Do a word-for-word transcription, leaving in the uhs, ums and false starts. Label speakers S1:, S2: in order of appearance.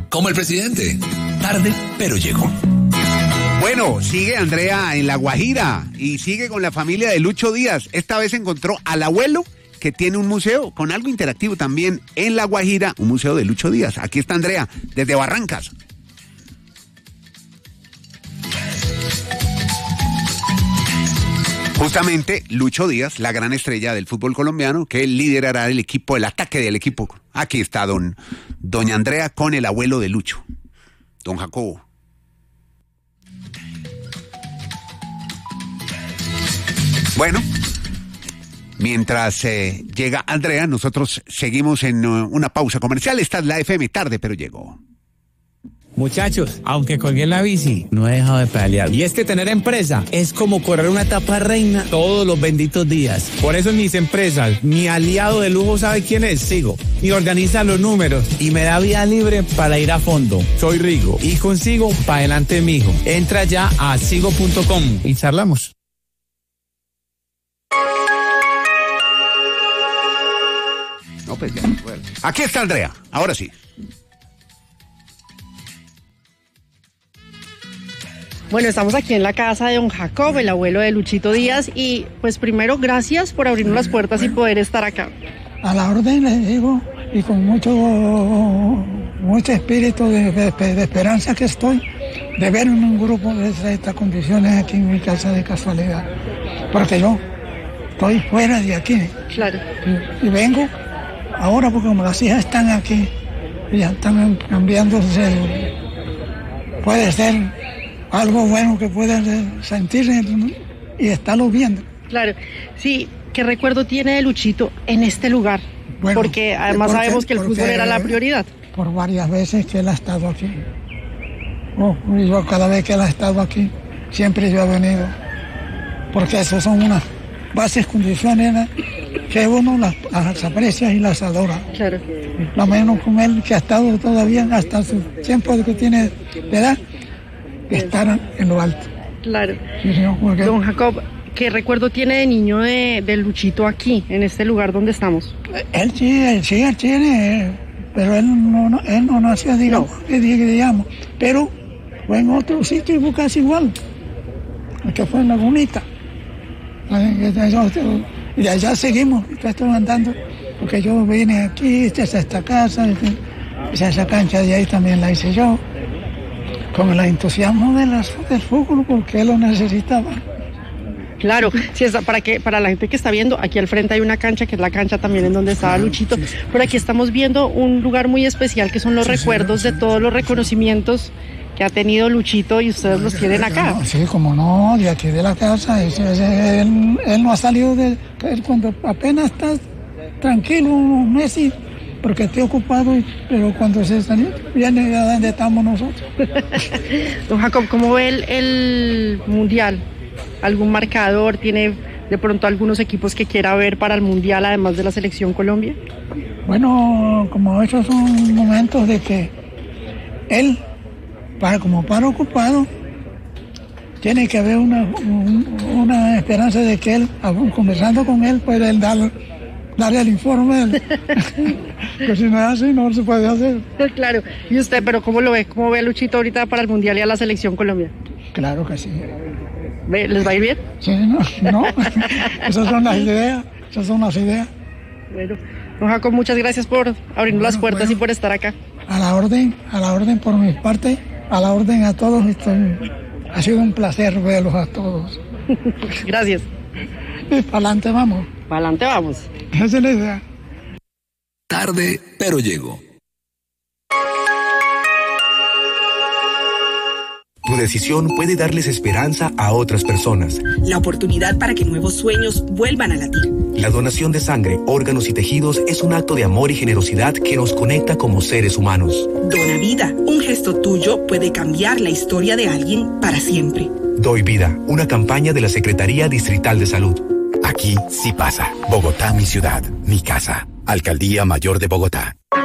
S1: como el presidente. Tarde, pero llegó.
S2: Bueno, sigue Andrea en La Guajira y sigue con la familia de Lucho Díaz. Esta vez encontró al abuelo que tiene un museo con algo interactivo también en La Guajira, un museo de Lucho Díaz. Aquí está Andrea, desde Barrancas. Justamente Lucho Díaz, la gran estrella del fútbol colombiano, que liderará el equipo, el ataque del equipo. Aquí está don, doña Andrea con el abuelo de Lucho, don Jacobo. Bueno, mientras eh, llega Andrea, nosotros seguimos en uh, una pausa comercial. Esta es la F M, tarde, pero llegó.
S3: Muchachos, aunque colgué la bici, no he dejado de pedalear. Y es que tener empresa es como correr una etapa reina todos los benditos días. Por eso en mis empresas, mi aliado de lujo, ¿sabe quién es? Sigo. Y organiza los números y me da vía libre para ir a fondo. Soy Rigo y consigo para adelante, mijo. Entra ya a sigo punto com y charlamos.
S2: No, pues ya, bueno. Aquí está Andrea, ahora sí.
S4: Bueno, estamos aquí en la casa de don Jacob, el abuelo de Luchito Díaz, y pues primero gracias por abrirnos las puertas y poder estar acá.
S5: A la orden les digo, y con mucho mucho espíritu de, de, de esperanza que estoy, de ver un grupo de estas condiciones aquí en mi casa de casualidad, porque yo estoy fuera de aquí.
S4: Claro.
S5: Y, y vengo ahora porque como las hijas están aquí, y ya están cambiándose, el, puede ser algo bueno que puedan sentir y estarlo viendo.
S4: Claro, sí, ¿qué recuerdo tiene de Luchito en este lugar? Bueno, porque además porque, sabemos que el fútbol era la prioridad.
S5: Por varias veces que él ha estado aquí. Oh, yo cada vez que él ha estado aquí, siempre yo he venido. Porque esas son unas bases condiciones, ¿no?, que uno las, las aprecia y las adora.
S4: Claro.
S5: Lo menos con él, que ha estado todavía hasta su tiempo que tiene de edad, estar en lo alto.
S4: Claro.
S5: Sí, señor, porque...
S4: Don Jacob, ¿qué recuerdo tiene de niño de, de Luchito aquí, en este lugar donde estamos?
S5: Él sí, él sí, él tiene, pero él no, no, él no nació, digamos, no. que digamos, pero fue en otro sitio y casi igual, que fue en Lagunita. Y de allá seguimos, estoy andando, porque yo vine aquí, esta es esta casa, esa cancha de ahí también la hice yo, con el entusiasmo de las, del fútbol, porque él lo necesitaba.
S4: Claro, sí, es para que para la gente que está viendo, aquí al frente hay una cancha, que es la cancha también en donde estaba Luchito, pero aquí estamos viendo un lugar muy especial, que son los sí, recuerdos sí, de todos los reconocimientos que ha tenido Luchito, y ustedes los tienen acá.
S5: Sí, como no, de aquí de la casa, ese, ese, él, él no ha salido de, él cuando apenas está tranquilo, un mes, y porque estoy ocupado, pero cuando se salió, viene a donde estamos nosotros.
S4: Don Jacob, ¿cómo ve el, el Mundial? ¿Algún marcador? ¿Tiene de pronto algunos equipos que quiera ver para el Mundial, además de la Selección Colombia?
S5: Bueno, como esos son momentos de que él, para, como para ocupado, tiene que haber una, un, una esperanza de que él, conversando con él, puede él dar... darle el informe, que si no es así no se puede hacer.
S4: Claro, y usted, pero ¿cómo lo ve? ¿Cómo ve a Luchito ahorita para el Mundial y a la Selección Colombia?
S5: Claro que sí.
S4: ¿Les va a ir bien?
S5: Sí, no, no. Esas son las ideas, esas son las ideas.
S4: Bueno, don Jacob, muchas gracias por abrirnos bueno, las puertas bueno, y por estar acá.
S5: A la orden, a la orden por mi parte, a la orden a todos. Estoy, ha sido un placer verlos a todos.
S4: Gracias.
S5: Y para adelante vamos.
S4: Para adelante vamos.
S5: Esa es la idea.
S1: Tarde, pero llego.
S6: Tu decisión puede darles esperanza a otras personas.
S7: La oportunidad para que nuevos sueños vuelvan a latir.
S6: La donación de sangre, órganos y tejidos es un acto de amor y generosidad que nos conecta como seres humanos.
S7: Dona vida. Un gesto tuyo puede cambiar la historia de alguien para siempre.
S6: Doy vida. Una campaña de la Secretaría Distrital de Salud.
S8: Aquí sí pasa. Bogotá, mi ciudad, mi casa. Alcaldía Mayor de Bogotá.